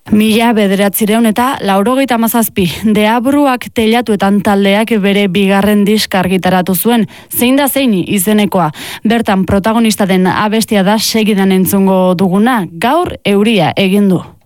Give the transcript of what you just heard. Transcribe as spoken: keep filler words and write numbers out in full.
Mila bederatzireun eta laurogeita hamazazpi Deabruak teilatuetan taldeak bere bigarren diska argitaratu zuen, zein da zein izenekoa. Bertan protagonista den abestia da segidan entzungo duguna, gaur euria egin du.